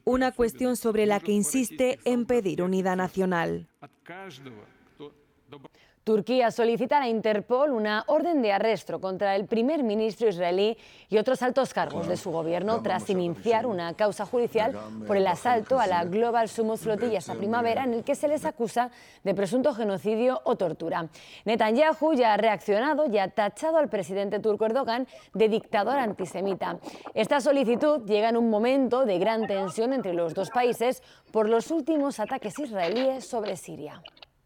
una cuestión sobre la que insiste en pedir unidad nacional. Turquía solicita a la Interpol una orden de arresto contra el primer ministro israelí y otros altos cargos de su gobierno tras iniciar una causa judicial por el asalto a la Global Summit Flotilla esta primavera, en el que se les acusa de presunto genocidio o tortura. Netanyahu ya ha reaccionado y ha tachado al presidente turco Erdogan de dictador antisemita. Esta solicitud llega en un momento de gran tensión entre los dos países por los últimos ataques israelíes sobre Siria.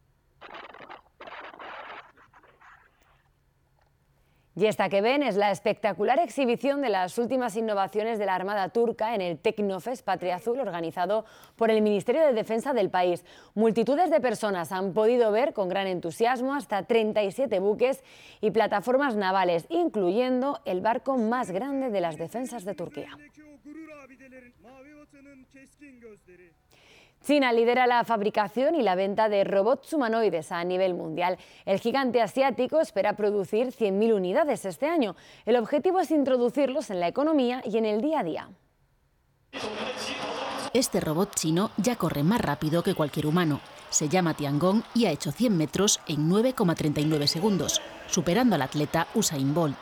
Y esta que ven es la espectacular exhibición de las últimas innovaciones de la Armada turca en el Tecnofest Patria Azul, organizado por el Ministerio de Defensa del país. Multitudes de personas han podido ver con gran entusiasmo hasta 37 buques y plataformas navales, incluyendo el barco más grande de las defensas de Turquía. China lidera la fabricación y la venta de robots humanoides a nivel mundial. El gigante asiático espera producir 100.000 unidades este año. El objetivo es introducirlos en la economía y en el día a día. Este robot chino ya corre más rápido que cualquier humano. Se llama Tiangong y ha hecho 100 metros en 9,39 segundos, superando al atleta Usain Bolt.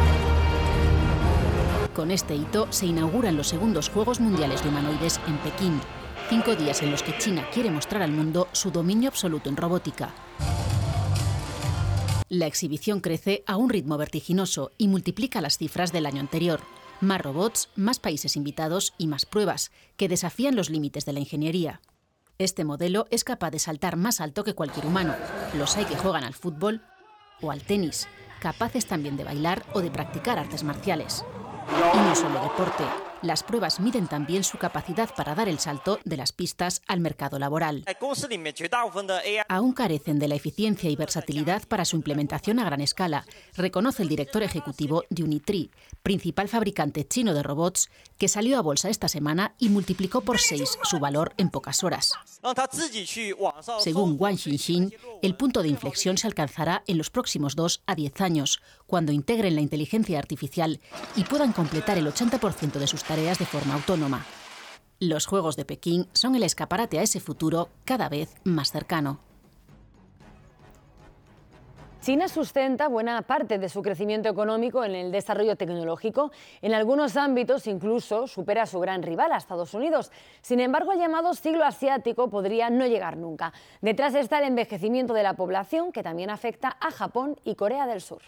Con este hito se inauguran los segundos Juegos Mundiales de Humanoides en Pekín. 5 días en los que China quiere mostrar al mundo su dominio absoluto en robótica. La exhibición crece a un ritmo vertiginoso y multiplica las cifras del año anterior. Más robots, más países invitados y más pruebas, que desafían los límites de la ingeniería. Este modelo es capaz de saltar más alto que cualquier humano. Los hay que juegan al fútbol o al tenis, capaces también de bailar o de practicar artes marciales. Y no solo deporte. Las pruebas miden también su capacidad para dar el salto de las pistas al mercado laboral. Aún carecen de la eficiencia y versatilidad para su implementación a gran escala, reconoce el director ejecutivo de Unitree, principal fabricante chino de robots, que salió a bolsa esta semana y multiplicó por 6 su valor en pocas horas. Según Wang Xinxin, el punto de inflexión se alcanzará en los próximos 2 a 10 años, cuando integren la inteligencia artificial y puedan completar el 80% de sus tareas de forma autónoma. Los Juegos de Pekín son el escaparate a ese futuro cada vez más cercano. China sustenta buena parte de su crecimiento económico en el desarrollo tecnológico. En algunos ámbitos incluso supera a su gran rival, a Estados Unidos. Sin embargo, el llamado siglo asiático podría no llegar nunca. Detrás está el envejecimiento de la población, que también afecta a Japón y Corea del Sur.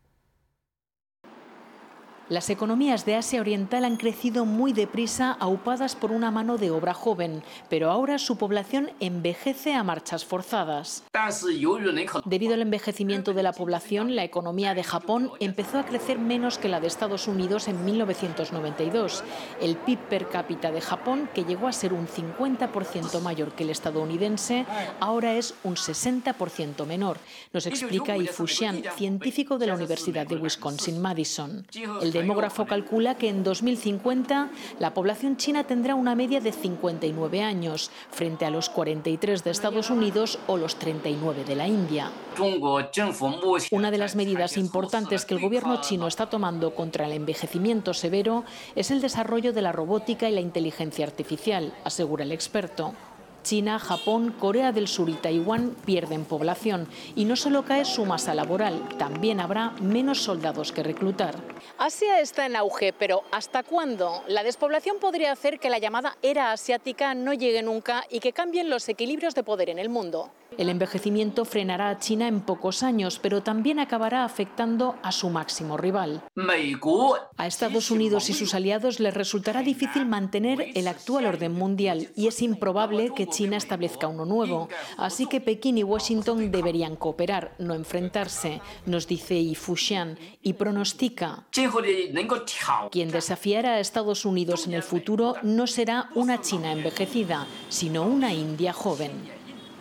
Las economías de Asia Oriental han crecido muy deprisa, aupadas por una mano de obra joven, pero ahora su población envejece a marchas forzadas. Debido al envejecimiento de la población, la economía de Japón empezó a crecer menos que la de Estados Unidos en 1992. El PIB per cápita de Japón, que llegó a ser un 50% mayor que el estadounidense, ahora es un 60% menor. Nos explica Yi Fuxian, científico de la Universidad de Wisconsin-Madison. El demógrafo calcula que en 2050 la población china tendrá una media de 59 años, frente a los 43 de Estados Unidos o los 39 de la India. Una de las medidas importantes que el gobierno chino está tomando contra el envejecimiento severo es el desarrollo de la robótica y la inteligencia artificial, asegura el experto. China, Japón, Corea del Sur y Taiwán pierden población y no solo cae su masa laboral, también habrá menos soldados que reclutar. Asia está en auge, pero ¿hasta cuándo? La despoblación podría hacer que la llamada era asiática no llegue nunca y que cambien los equilibrios de poder en el mundo. El envejecimiento frenará a China en pocos años, pero también acabará afectando a su máximo rival. A Estados Unidos y sus aliados les resultará difícil mantener el actual orden mundial y es improbable que China establezca uno nuevo. Así que Pekín y Washington deberían cooperar, no enfrentarse, nos dice Yi Fuxian, y pronostica: quien desafiara a Estados Unidos en el futuro no será una China envejecida, sino una India joven.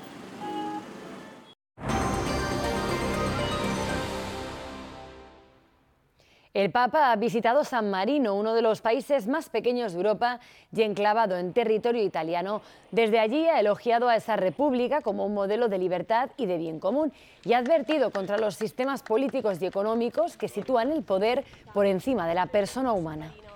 El Papa ha visitado San Marino, uno de los países más pequeños de Europa y enclavado en territorio italiano. Desde allí ha elogiado a esa república como un modelo de libertad y de bien común y ha advertido contra los sistemas políticos y económicos que sitúan el poder por encima de la persona humana.